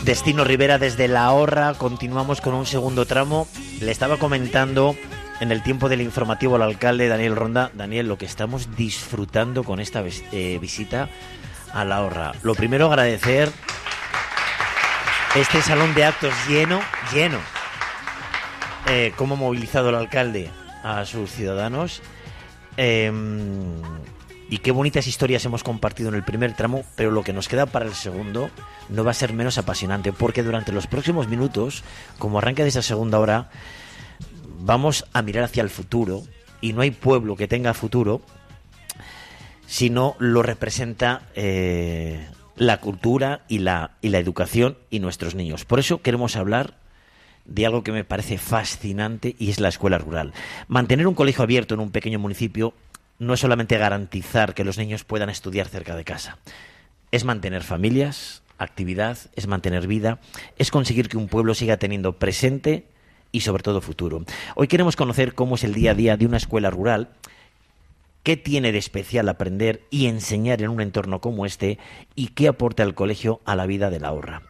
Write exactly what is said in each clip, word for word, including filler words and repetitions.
Destino Rivera desde La Horra. Continuamos con un segundo tramo. Le estaba comentando en el tiempo del informativo al alcalde Daniel Ronda. Daniel, lo que estamos disfrutando con esta eh, visita a La Horra. Lo primero, agradecer este salón de actos lleno, lleno. Eh, cómo ha movilizado el alcalde a sus ciudadanos. Eh, y qué bonitas historias hemos compartido en el primer tramo, pero lo que nos queda para el segundo no va a ser menos apasionante, porque durante los próximos minutos, como arranque de esa segunda hora, vamos a mirar hacia el futuro, y no hay pueblo que tenga futuro si no lo representa eh, la cultura y la, y la educación y nuestros niños. Por eso queremos hablar de algo que me parece fascinante, y es la escuela rural. Mantener un colegio abierto en un pequeño municipio no es solamente garantizar que los niños puedan estudiar cerca de casa, es mantener familias, actividad, es mantener vida, es conseguir que un pueblo siga teniendo presente y sobre todo futuro. Hoy queremos conocer cómo es el día a día de una escuela rural, qué tiene de especial aprender y enseñar en un entorno como este, y qué aporta el colegio a la vida de La Horra.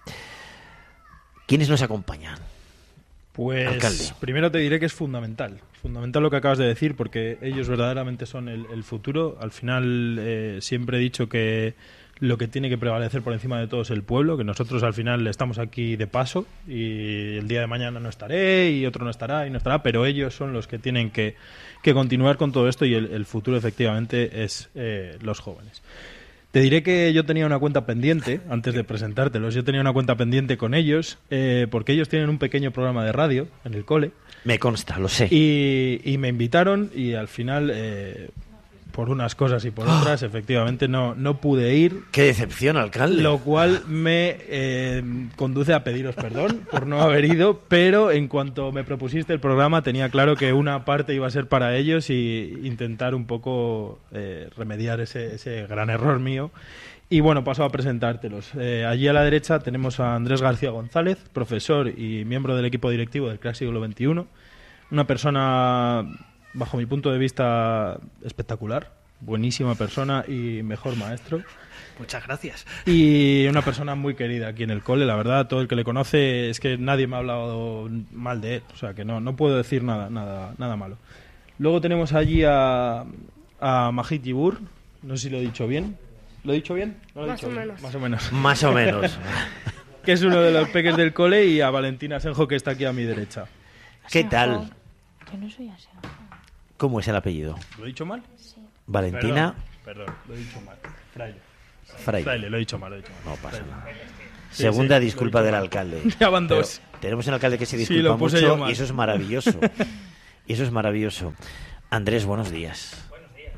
¿Quiénes nos acompañan? Pues alcalde, primero te diré que es fundamental, fundamental lo que acabas de decir, porque ellos verdaderamente son el, el futuro. Al final eh, siempre he dicho que lo que tiene que prevalecer por encima de todo es el pueblo, que nosotros al final estamos aquí de paso y el día de mañana no estaré y otro no estará y no estará, pero ellos son los que tienen que, que continuar con todo esto, y el, el futuro efectivamente es eh, los jóvenes. Te diré que yo tenía una cuenta pendiente, antes de presentártelos, yo tenía una cuenta pendiente con ellos, eh, porque ellos tienen un pequeño programa de radio en el cole. Me consta, lo sé. Y, y me invitaron, y al final, eh, por unas cosas y por ¡Oh! otras, efectivamente no, no pude ir. ¡Qué decepción, alcalde! Lo cual me eh, conduce a pediros perdón por no haber ido, pero en cuanto me propusiste el programa tenía claro que una parte iba a ser para ellos, y intentar un poco eh, remediar ese, ese gran error mío. Y bueno, paso a presentártelos. Eh, allí a la derecha tenemos a Andrés García González, profesor y miembro del equipo directivo del Crack Siglo veintiuno. Una persona, bajo mi punto de vista, espectacular, buenísima persona y mejor maestro. Muchas gracias. Y una persona muy querida aquí en el cole, la verdad, todo el que le conoce, es que nadie me ha hablado mal de él, o sea que no, no puedo decir nada, nada, nada malo. Luego tenemos allí a, a Majid Yibur, no sé si lo he dicho bien. ¿Lo he dicho bien? ¿No lo he Más dicho o bien? menos. Más o menos. Más o menos. Que es uno de los peques del cole, y a Valentina Senjo, que está aquí a mi derecha. ¿Qué tal? Yo no soy Asenjo. ¿Cómo es el apellido? ¿Lo he dicho mal? Sí. Valentina Perdón, perdón, lo he dicho mal. Fraile. Fraile. Fraile, lo he dicho mal, lo he dicho mal. No pasa Fraile. nada. Sí, Segunda sí, disculpa lo he del dicho mal. alcalde. Ya van Pero dos. tenemos un alcalde que se Sí, disculpa lo puse yo mucho, mal. y eso es maravilloso. Y eso es maravilloso. Andrés, buenos días. Buenos días.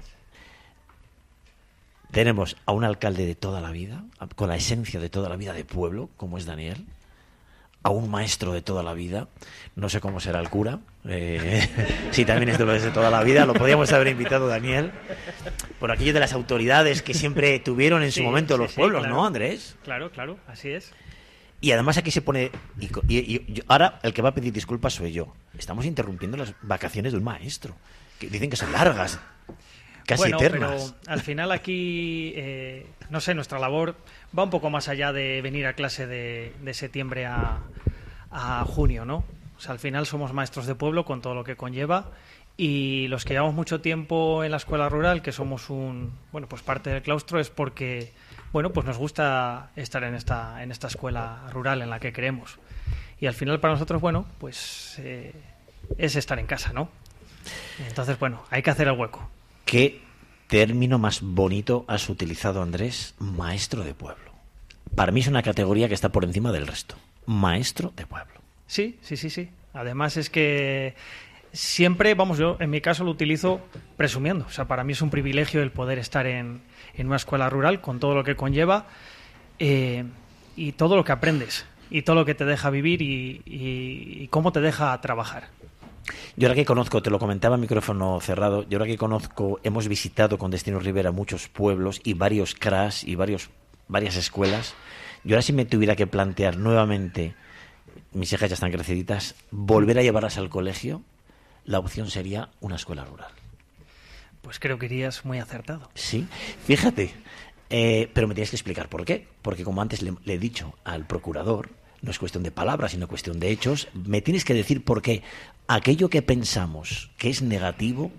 Tenemos a un alcalde de toda la vida, con la esencia de toda la vida de pueblo, como es Daniel, a un maestro de toda la vida, no sé cómo será el cura, eh, si también es de lo de toda la vida, lo podríamos haber invitado, Daniel, por aquello de las autoridades que siempre tuvieron en su Sí, momento sí, los sí, pueblos, claro. ¿no, Andrés? Claro, claro, así es. Y además aquí se pone, y, co- y- y- y ahora el que va a pedir disculpas soy yo, estamos interrumpiendo las vacaciones de un maestro, que dicen que son largas, casi bueno, eternas. pero al final aquí, eh, no sé, nuestra labor va un poco más allá de venir a clase de, de septiembre a, a junio, ¿no? O sea, al final somos maestros de pueblo con todo lo que conlleva, y los que llevamos mucho tiempo en la escuela rural, que somos un, bueno, pues parte del claustro, es porque, bueno, pues nos gusta estar en esta, en esta escuela rural en la que creemos. Y al final para nosotros, bueno, pues eh, es estar en casa, ¿no? Entonces, bueno, hay que hacer el hueco. ¿Qué término más bonito has utilizado, Andrés? Maestro de pueblo. Para mí es una categoría que está por encima del resto. Maestro de pueblo. Sí, sí, sí, sí. Además es que siempre, vamos, yo en mi caso lo utilizo presumiendo. O sea, para mí es un privilegio el poder estar en, en una escuela rural con todo lo que conlleva, eh, y todo lo que aprendes y todo lo que te deja vivir, y, y, y cómo te deja trabajar. Yo ahora que conozco, te lo comentaba en micrófono cerrado, yo ahora que conozco, hemos visitado con Destino Rivera muchos pueblos y varios C R A S y varios, varias escuelas. Yo ahora si me tuviera que plantear nuevamente, mis hijas ya están creciditas, volver a llevarlas al colegio, la opción sería una escuela rural. Pues creo que irías muy acertado. Sí, fíjate, eh, pero me tienes que explicar por qué. Porque como antes le, le he dicho al procurador, no es cuestión de palabras, sino cuestión de hechos. Me tienes que decir por qué aquello que pensamos que es negativo,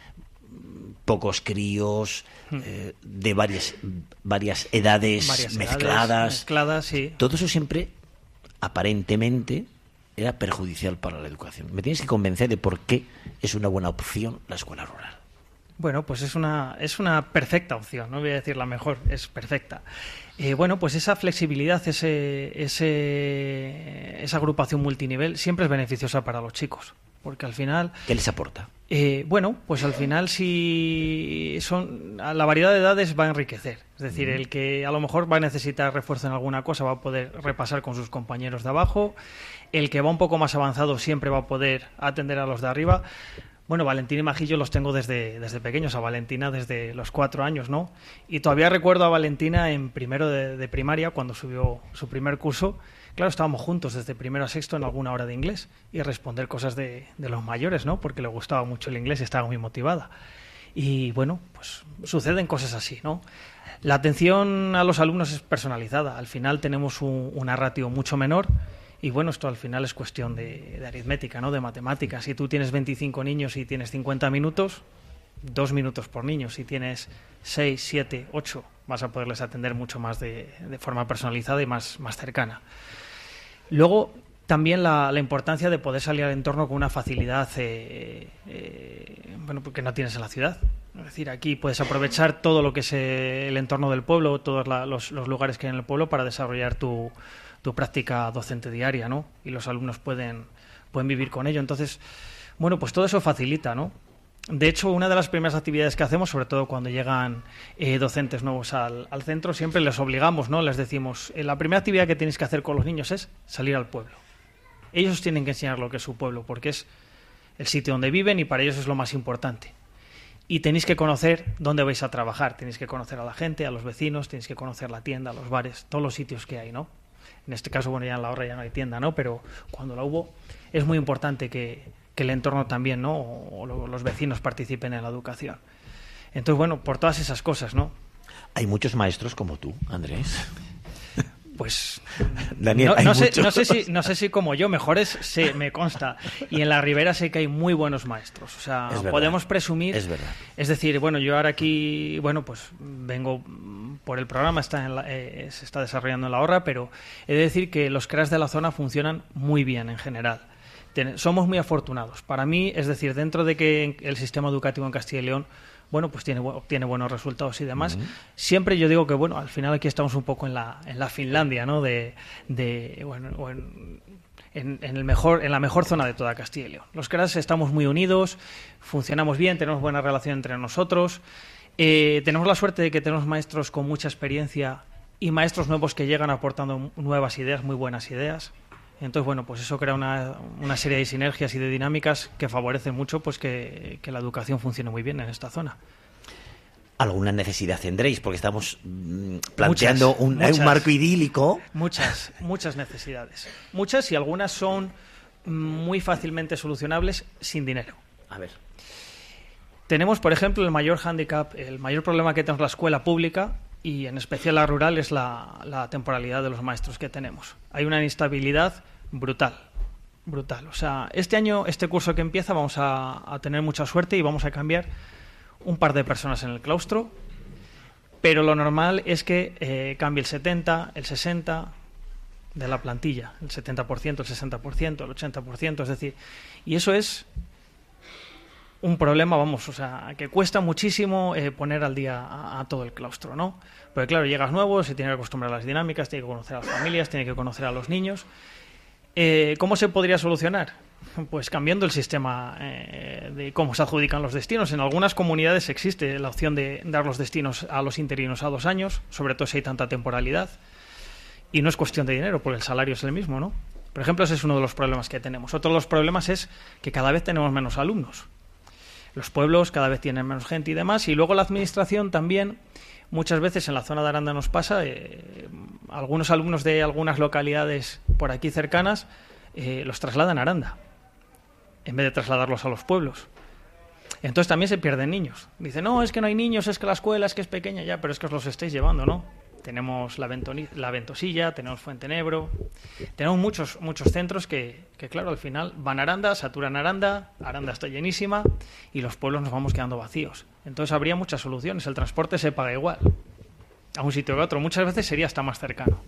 pocos críos, eh, de varias, varias edades Varias mezcladas, edades mezcladas, sí. todo eso siempre, aparentemente, era perjudicial para la educación. Me tienes que convencer de por qué es una buena opción la escuela rural. Bueno, pues es una, es una perfecta opción, no voy a decir la mejor, es perfecta. Eh, bueno, pues esa flexibilidad, ese, ese, esa agrupación multinivel siempre es beneficiosa para los chicos, porque al final... ¿Qué les aporta? Eh, bueno, pues al final si son la variedad de edades va a enriquecer. Es decir, mm. el que a lo mejor va a necesitar refuerzo en alguna cosa va a poder repasar con sus compañeros de abajo. El que va un poco más avanzado siempre va a poder atender a los de arriba. Bueno, Valentina y Majillo los tengo desde, desde pequeños, a Valentina desde los cuatro años, ¿no? Y todavía recuerdo a Valentina en primero de, de primaria, cuando subió su primer curso. Claro, estábamos juntos desde primero a sexto en alguna hora de inglés y responder cosas de, de los mayores, ¿no? Porque le gustaba mucho el inglés y estaba muy motivada. Y bueno, pues suceden cosas así, ¿no? La atención a los alumnos es personalizada. Al final tenemos un, una ratio mucho menor. Y bueno, esto al final es cuestión de, de aritmética, ¿no? De matemáticas. Si tú tienes veinticinco niños y tienes cincuenta minutos, dos minutos por niño. Si tienes seis, siete, ocho, vas a poderles atender mucho más de, de forma personalizada y más, más cercana. Luego, también la, la importancia de poder salir al entorno con una facilidad eh, eh, bueno, que no tienes en la ciudad. Es decir, aquí puedes aprovechar todo lo que es eh, el entorno del pueblo, todos la, los, los lugares que hay en el pueblo para desarrollar tu... tu práctica docente diaria, ¿no? Y los alumnos pueden, pueden vivir con ello. Entonces, bueno, pues todo eso facilita, ¿no? De hecho, una de las primeras actividades que hacemos, sobre todo cuando llegan eh, docentes nuevos al, al centro, siempre les obligamos, ¿no? Les decimos, eh, la primera actividad que tenéis que hacer con los niños es salir al pueblo. Ellos tienen que enseñar lo que es su pueblo, porque es el sitio donde viven y para ellos es lo más importante. Y tenéis que conocer dónde vais a trabajar, tenéis que conocer a la gente, a los vecinos, tenéis que conocer la tienda, los bares, todos los sitios que hay, ¿no? En este caso, bueno, ya en La Horra ya no hay tienda, ¿no? Pero cuando la hubo, es muy importante que, que el entorno también, ¿no? O, o los vecinos participen en la educación. Entonces, bueno, por todas esas cosas, ¿no? Hay muchos maestros como tú, Andrés. Pues Daniel, no, hay no, sé, muchos. no sé si no sé si como yo, mejores sí, me consta. Y en la Ribera sé que hay muy buenos maestros. O sea, es podemos presumir. Es verdad. Es decir, bueno, yo ahora aquí, bueno, pues vengo por el programa, está en la, eh, se está desarrollando en La Horra, pero he de decir que los C R A S de la zona funcionan muy bien en general. Ten, somos muy afortunados. Para mí, es decir, dentro de que el sistema educativo en Castilla y León bueno, pues tiene, obtiene buenos resultados y demás. Uh-huh. Siempre yo digo que, bueno, al final aquí estamos un poco en la, en la Finlandia, ¿no? De, de bueno, o en, en, en, el mejor, en la mejor zona de toda Castilla y León. Los C R A S estamos muy unidos, funcionamos bien, tenemos buena relación entre nosotros. Eh, tenemos la suerte de que tenemos maestros con mucha experiencia y maestros nuevos que llegan aportando nuevas ideas, muy buenas ideas. Entonces, bueno, pues eso crea una, una serie de sinergias y de dinámicas que favorecen mucho pues que, que la educación funcione muy bien en esta zona. Alguna necesidad tendréis, porque estamos mmm, planteando muchas, un, muchas, un marco idílico. Muchas, muchas necesidades. Muchas y algunas son muy fácilmente solucionables sin dinero. A ver. Tenemos, por ejemplo, el mayor hándicap, el mayor problema que tenemos la escuela pública y en especial la rural es la, la temporalidad de los maestros que tenemos. Hay una inestabilidad brutal, brutal. O sea, este año, este curso que empieza, vamos a, a tener mucha suerte y vamos a cambiar un par de personas en el claustro, pero lo normal es que eh, cambie el setenta, el sesenta de la plantilla, el setenta por ciento, el sesenta por ciento, el ochenta por ciento, es decir, y eso es un problema, vamos, o sea, que cuesta muchísimo eh, poner al día a, a todo el claustro, ¿no? Porque claro, llegas nuevo, se tiene que acostumbrar a las dinámicas, tiene que conocer a las familias, tiene que conocer a los niños. Eh, ¿Cómo se podría solucionar? Pues cambiando el sistema eh, de cómo se adjudican los destinos. En algunas comunidades existe la opción de dar los destinos a los interinos a dos años, sobre todo si hay tanta temporalidad. Y no es cuestión de dinero, porque el salario es el mismo, ¿no? Por ejemplo, ese es uno de los problemas que tenemos. Otro de los problemas es que cada vez tenemos menos alumnos. Los pueblos cada vez tienen menos gente y demás, y luego la administración también, muchas veces en la zona de Aranda nos pasa, eh, algunos alumnos de algunas localidades por aquí cercanas eh, los trasladan a Aranda, en vez de trasladarlos a los pueblos. Entonces también se pierden niños. Dicen, no, es que no hay niños, es que la escuela es que es pequeña, ya, pero es que os los estáis llevando, ¿no? tenemos la, Ventoni- la Ventosilla, tenemos Fuentenebro, tenemos muchos muchos centros que, que, claro, al final van a Aranda, saturan Aranda, Aranda está llenísima y los pueblos nos vamos quedando vacíos. Entonces habría muchas soluciones, el transporte se paga igual, a un sitio que a otro, muchas veces sería hasta más cercano.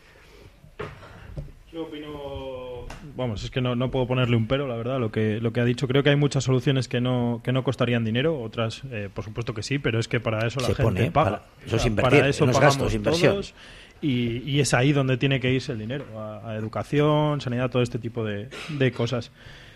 Yo opino... Vamos, es que no, no puedo ponerle un pero, la verdad, lo que, lo que ha dicho. Creo que hay muchas soluciones que no, que no costarían dinero, otras, eh, por supuesto que sí, pero es que para eso la Se gente pone, paga. para, eso o es sea, invertir, para eso en los pagamos gastos, inversión. todos, y, y es ahí donde tiene que irse el dinero, a, a educación, sanidad, todo este tipo de, de cosas.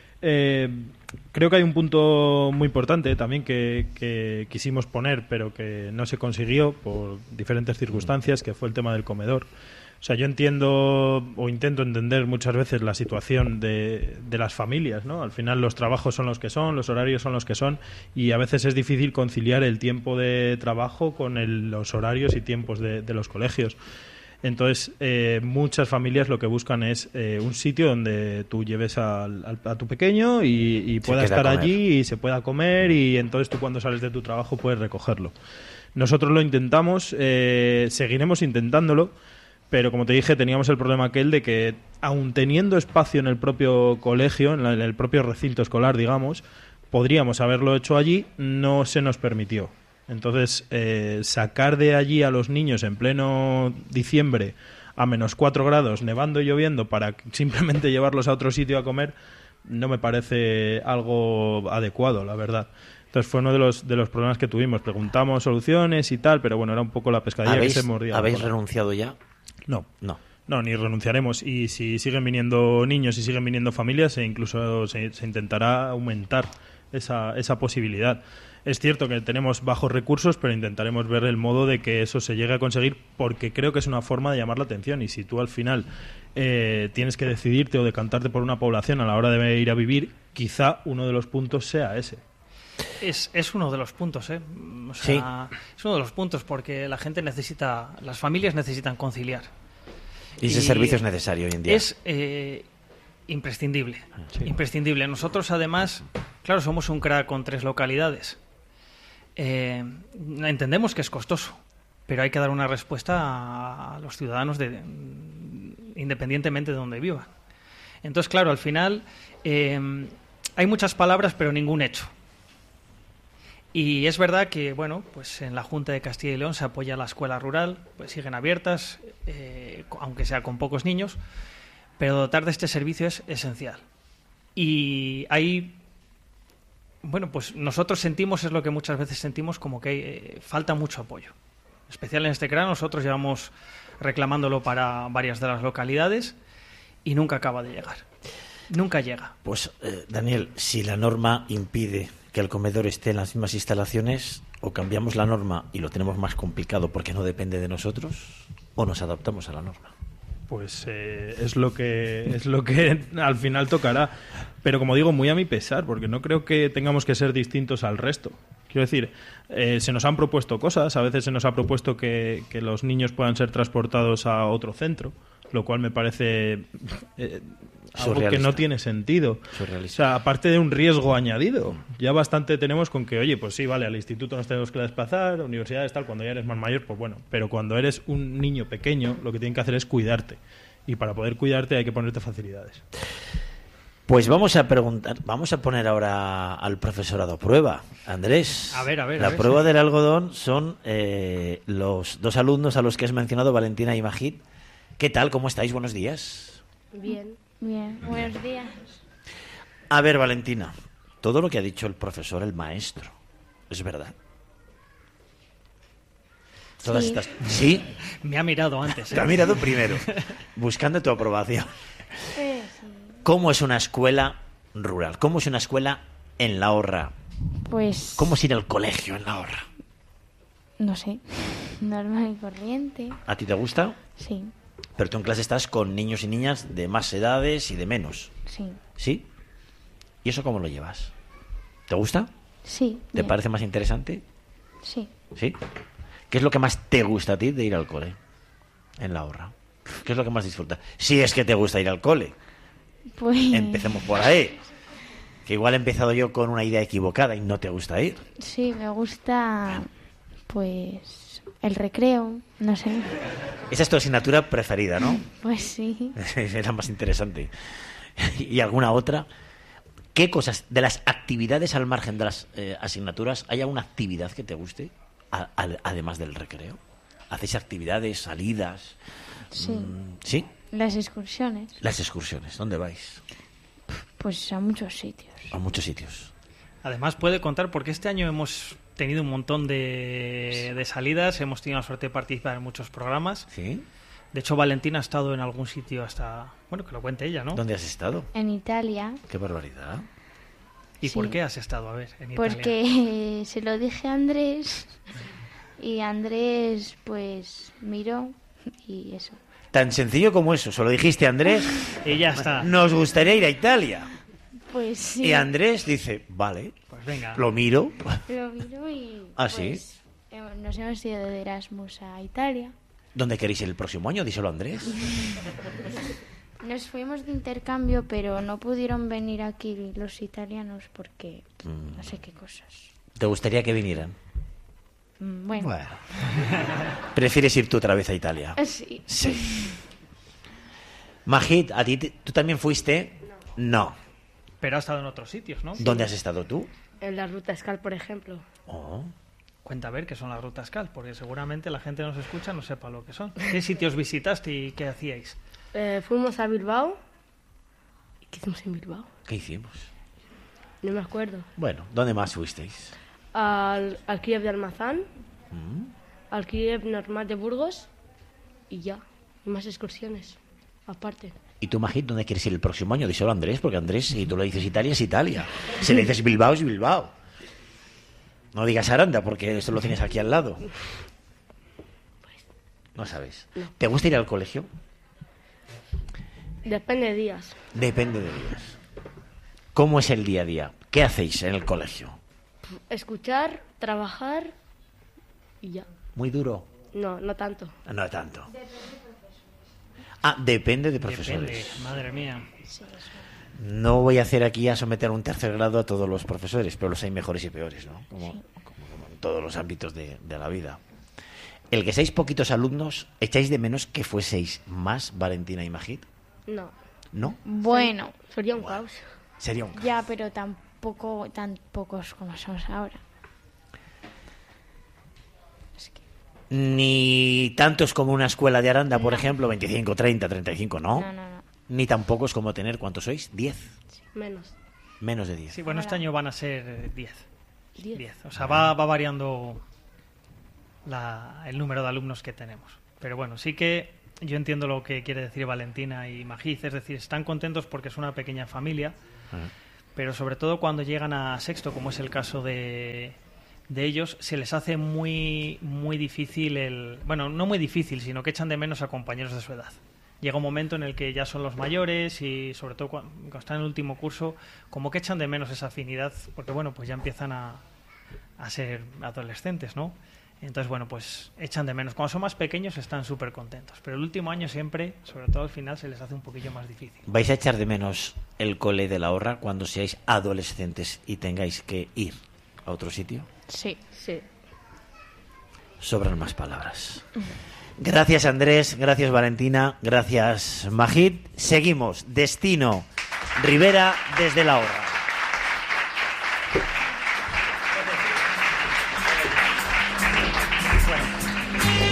Eh, creo que hay un punto muy importante también que, que quisimos poner, pero que no se consiguió por diferentes circunstancias, que fue el tema del comedor. O sea, yo entiendo o intento entender muchas veces la situación de, de las familias, ¿no? Al final los trabajos son los que son, los horarios son los que son, y a veces es difícil conciliar el tiempo de trabajo con el, los horarios y tiempos de, de los colegios. Entonces, eh, muchas familias lo que buscan es eh, un sitio donde tú lleves al, al, a tu pequeño y, y pueda estar allí y se pueda comer, y entonces tú cuando sales de tu trabajo puedes recogerlo. Nosotros lo intentamos, eh, seguiremos intentándolo, pero como te dije, teníamos el problema aquel de que, aun teniendo espacio en el propio colegio, en, la, en el propio recinto escolar, digamos, podríamos haberlo hecho allí, no se nos permitió. Entonces, eh, sacar de allí a los niños en pleno diciembre a menos cuatro grados, nevando y lloviendo, para simplemente llevarlos a otro sitio a comer, no me parece algo adecuado, la verdad. Entonces fue uno de los de los problemas que tuvimos. Preguntamos soluciones y tal, pero bueno, era un poco la pescadilla que se mordía. ¿Habéis renunciado ya? No. No. No, ni renunciaremos. Y si siguen viniendo niños y siguen viniendo familias, e incluso se, se intentará aumentar esa, esa posibilidad. Es cierto que tenemos bajos recursos, pero intentaremos ver el modo de que eso se llegue a conseguir, porque creo que es una forma de llamar la atención. Y si tú al final eh, tienes que decidirte o decantarte por una población a la hora de ir a vivir, quizá uno de los puntos sea ese. Es, es uno de los puntos, ¿eh? O sea, sí. Es uno de los puntos porque la gente necesita, las familias necesitan conciliar. Y ese y servicio es necesario hoy en día. Es eh, imprescindible, sí. imprescindible. Nosotros, además, claro, somos un C R A con tres localidades. Eh, entendemos que es costoso, pero hay que dar una respuesta a los ciudadanos de, independientemente de donde vivan. Entonces, claro, al final eh, hay muchas palabras, pero ningún hecho. Y es verdad que, bueno, pues en la Junta de Castilla y León se apoya a la escuela rural, pues siguen abiertas, eh, aunque sea con pocos niños, pero dotar de este servicio es esencial. Y hay, bueno, pues nosotros sentimos, es lo que muchas veces sentimos, como que eh, falta mucho apoyo. En especial en este C R A, nosotros llevamos reclamándolo para varias de las localidades y nunca acaba de llegar. Nunca llega. Pues, eh, Daniel, si la norma impide que el comedor esté en las mismas instalaciones, o cambiamos la norma y lo tenemos más complicado porque no depende de nosotros, o nos adaptamos a la norma. Pues eh, es lo que es lo que al final tocará, pero como digo, muy a mi pesar, porque no creo que tengamos que ser distintos al resto. Quiero decir, eh, se nos han propuesto cosas, a veces se nos ha propuesto que, que los niños puedan ser transportados a otro centro, lo cual me parece eh, algo que no tiene sentido. O sea, aparte de un riesgo añadido, ya bastante tenemos con que, oye, pues sí, vale, al instituto nos tenemos que desplazar, a universidades, tal, cuando ya eres más mayor, pues bueno, pero cuando eres un niño pequeño, lo que tienen que hacer es cuidarte, y para poder cuidarte hay que ponerte facilidades. Pues vamos a preguntar, vamos a poner ahora al profesorado a prueba. Andrés, a ver, a ver, la a ver, prueba sí. del algodón son eh, los dos alumnos a los que has mencionado, Valentina y Majid. ¿Qué tal? ¿Cómo estáis? Buenos días. Bien, bien. Buenos días. A ver, Valentina, todo lo que ha dicho el profesor, el maestro, ¿es verdad? Todas Sí. estas... ¿Sí? Me ha mirado antes, ¿eh? Te ha mirado primero, buscando tu aprobación. Eh, sí. ¿Cómo es una escuela rural? ¿Cómo es una escuela en La Horra? Pues... ¿Cómo es ir al colegio en La Horra? No sé. Normal y corriente. ¿A ti te gusta? Sí, Pero tú en clase estás con niños y niñas de más edades y de menos. sí. ¿Sí? ¿Y eso cómo lo llevas? ¿Te gusta? Sí. ¿Te bien. parece más interesante? Sí. ¿Sí? ¿Qué es lo que más te gusta a ti de ir al cole en La Horra? ¿Qué es lo que más disfrutas? Si es que te gusta ir al cole. Pues... Empecemos por ahí. Que igual he empezado yo con una idea equivocada y no te gusta ir. Sí, me gusta... Pues... el recreo, no sé. Esa es tu asignatura preferida, ¿no? Pues sí. Es la más interesante. ¿Y alguna otra? ¿Qué cosas, de las actividades al margen de las eh, asignaturas, hay alguna actividad que te guste, a, a, además del recreo? ¿Hacéis actividades, salidas? Sí. Mm, ¿Sí? Las excursiones. Las excursiones, ¿dónde vais? Pues a muchos sitios. A muchos sitios. Además puede contar, porque este año hemos tenido un montón de, de salidas, hemos tenido la suerte de participar en muchos programas. ¿Sí? De hecho, Valentina ha estado en algún sitio hasta... Bueno, que lo cuente ella, ¿no? ¿Dónde has estado? En Italia. Qué barbaridad. ¿Y Sí. por qué has estado, a ver, en Italia? Porque se lo dije a Andrés y Andrés pues miró y eso. Tan sencillo como eso. Solo dijiste a Andrés, Y ya está. nos gustaría ir a Italia. Pues sí. Y Andrés dice, vale, Pues venga. lo miro. Lo miró y ¿Ah, sí? pues, eh, nos hemos ido de Erasmus a Italia. ¿Dónde queréis ir el próximo año? Díselo a Andrés. Nos fuimos de intercambio, pero no pudieron venir aquí los italianos porque Mm. no sé qué cosas. ¿Te gustaría que vinieran? Mm, Bueno, Bueno. ¿Prefieres ir tú otra vez a Italia? sí. Sí. Majid, ¿a ti te- tú también fuiste? No. Pero ha estado en otros sitios, ¿no? ¿Dónde has estado tú? En la ruta Escal, por ejemplo. Oh. Cuenta a ver qué son las rutas C A L, porque seguramente la gente que nos escucha no sepa lo que son. ¿Qué sitios visitaste y qué hacíais? Eh, fuimos a Bilbao. ¿Y qué hicimos en Bilbao? ¿Qué hicimos? No me acuerdo. Bueno, ¿dónde más fuisteis? Al, al Kiev de Almazán, Mm. al Kiev normal de Burgos y ya. Y más excursiones, aparte. ¿Y tú, Majid, dónde quieres ir el próximo año? Díselo a Andrés, porque Andrés, si tú le dices Italia, es Italia. Si le dices Bilbao, es Bilbao. No digas Aranda, porque eso lo tienes aquí al lado. No sabes. No. ¿Te gusta ir al colegio? Depende de días. Depende de días. ¿Cómo es el día a día? ¿Qué hacéis en el colegio? Escuchar, trabajar y ya. ¿Muy duro? No, no tanto. No tanto. Ah, depende de profesores. Depende, madre mía. No voy a hacer aquí a someter a un tercer grado a todos los profesores, pero los hay mejores y peores, ¿no? Como, como- como en todos los ámbitos de, de la vida. El que seáis poquitos alumnos, ¿echáis de menos que fueseis más Valentina y Majid? No. ¿No? Bueno, Sería un caos. Sería un caos. ya, pero tampoco tan pocos como somos ahora. Es que Ni tantos como una escuela de Aranda, por ejemplo, veinticinco, treinta, treinta y cinco, ¿no? no, no, no. Ni tampoco es como tener, ¿cuántos sois? diez. Menos. Menos de diez. Sí, bueno, este año van a ser eh, diez. Diez. diez. O sea, va, va variando la- el número de alumnos que tenemos. Pero bueno, sí que yo entiendo lo que quiere decir Valentina y Majid. Es decir, están contentos porque es una pequeña familia, Ah. pero sobre todo cuando llegan a sexto, como es el caso de, de ellos, se les hace muy, muy difícil el... Bueno, no muy difícil, sino que echan de menos a compañeros de su edad. Llega un momento en el que ya son los mayores y sobre todo cuando, cuando están en el último curso, como que echan de menos esa afinidad, porque bueno, pues ya empiezan a, a ser adolescentes, ¿no? Entonces, bueno, pues echan de menos. Cuando son más pequeños están súper contentos, pero el último año siempre, sobre todo al final, se les hace un poquillo más difícil. ¿Vais a echar de menos el cole de la Horra cuando seáis adolescentes y tengáis que ir a otro sitio? Sí. Sí. Sobran más palabras. Gracias, Andrés. Gracias, Valentina. Gracias, Majid. Seguimos. Destino Rivera desde la Horra.